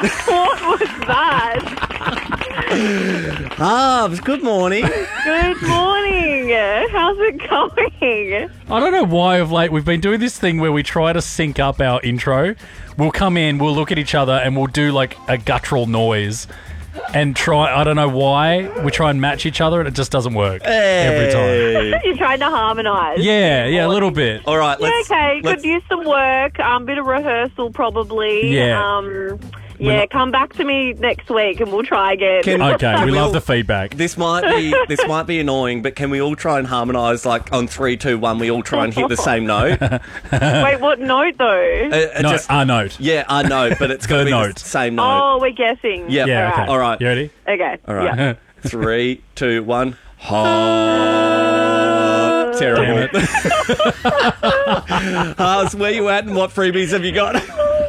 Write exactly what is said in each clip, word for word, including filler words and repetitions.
What was that? Harbs, good morning. Good morning. How's it going? I don't know why of late we've been doing this thing where we try to sync up our intro. We'll come in, we'll look at each other, and we'll do like a guttural noise and try, I don't know why, we try and match each other and it just doesn't work every time. You're trying to harmonise. Yeah, yeah, a little bit. All right, Yeah, let's... okay. let's Could use some work. Um, bit of rehearsal probably. Yeah. Um, yeah, come back to me next week and we'll try again. Can- Okay, we we love all- the feedback. This might be this might be annoying, but can we all try and harmonise, like, on three, two, one, we all try and hit the same note? Wait, what note though? Uh, uh, No, just- our note. yeah, I know, but it's got to The be note. the same note. Oh, we're guessing. Yeah. Yeah, All okay. right. All right. You ready? Okay. All right. Yeah. Three, two, one. Ha. Terrible. Damn it. Harbs, where you at and what freebies have you got?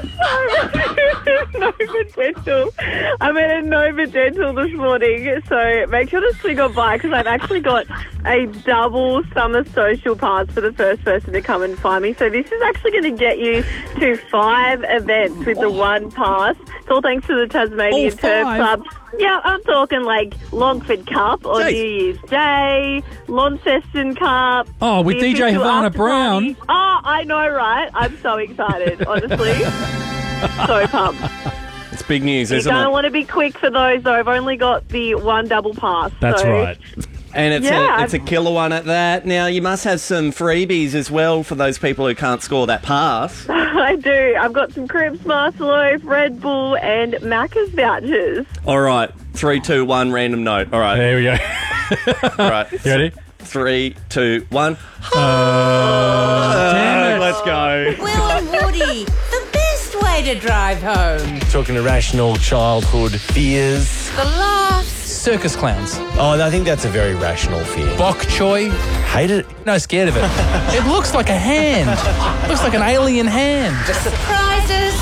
Nova Dental. I'm at a Nova Dental this morning, so make sure to swing on by because I've actually got a double summer social pass for the first person to come and find me. So this is actually going to get you to five events with the one pass. It's all thanks to the Tasmanian All Turf five? Club. Yeah, I'm talking like Longford Cup on Jeez. New Year's Day, Launceston Cup. Oh, with the D J official Havana after Brown. party. Oh, I know, right? I'm so excited, honestly. So pumped. It's big news, You isn't don't it? want to be quick for those, though. I've only got the one double pass. That's so. right. And it's, Yeah, a, it's a killer one at that. Now, you must have some freebies as well for those people who can't score that pass. I do. I've got some Crepes, Marceloaf, Red Bull, and Macca's vouchers. All right. Three, two, one, random note. All right. There we go. All right. You ready? Three, two, one. Uh, damn it. Let's go. Will and Woody, the best way to drive home. Talking irrational childhood fears. The laughs. Circus clowns. Oh, I think that's a very rational fear. Bok choy. Hate it. No, scared of it. It looks like a hand. Looks like an alien hand. The surprises.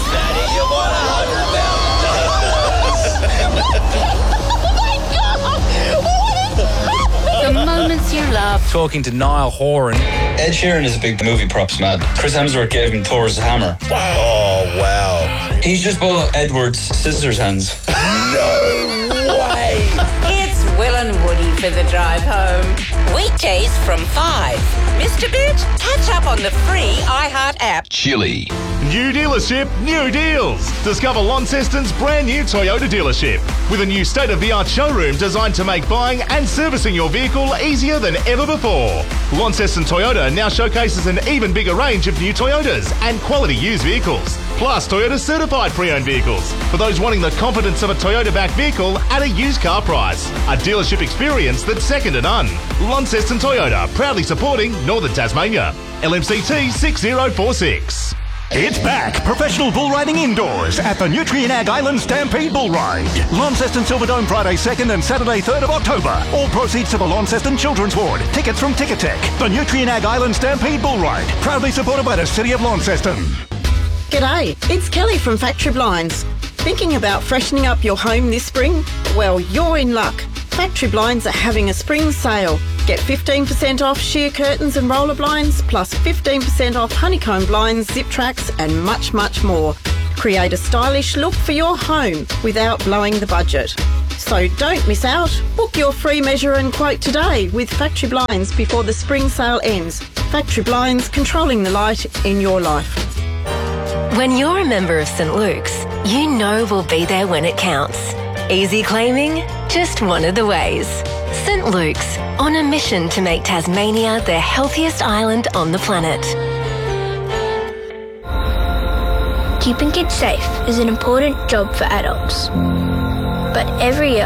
The moments you love. Talking to Niall Horan. Ed Sheeran is a big movie props man. Chris Hemsworth gave him Thor's hammer. Oh, wow. He's just bought Edward's scissors hands. It's Will and Woody for the drive home. Weekdays from five. Mister Bit, catch up on the free iHeart app. Chili. New dealership, new deals. Discover Launceston's brand new Toyota dealership with a new state-of-the-art showroom designed to make buying and servicing your vehicle easier than ever before. Launceston Toyota now showcases an even bigger range of new Toyotas and quality used vehicles, plus Toyota certified pre-owned vehicles for those wanting the confidence of a Toyota-backed vehicle at a used car price. A dealership experience that's second to none. Launceston Toyota, proudly supporting Northern Tasmania. L M C T six zero four six. It's back! Professional bull riding indoors at the Nutrien Ag Island Stampede Bull Ride. Launceston Silverdome Friday second and Saturday third of October. All proceeds to the Launceston Children's Ward. Tickets from Ticketek. The Nutrien Ag Island Stampede Bull Ride. Proudly supported by the City of Launceston. G'day, it's Kelly from Factory Blinds. Thinking about freshening up your home this spring? Well, you're in luck. Factory Blinds are having a spring sale. Get fifteen percent off sheer curtains and roller blinds, plus fifteen percent off honeycomb blinds, zip tracks, and much, much more. Create a stylish look for your home without blowing the budget. So don't miss out. Book your free measure and quote today with Factory Blinds before the spring sale ends. Factory Blinds, controlling the light in your life. When you're a member of St Luke's, you know we'll be there when it counts. Easy claiming? Just one of the ways. St Luke's, on a mission to make Tasmania the healthiest island on the planet. Keeping kids safe is an important job for adults. But every year,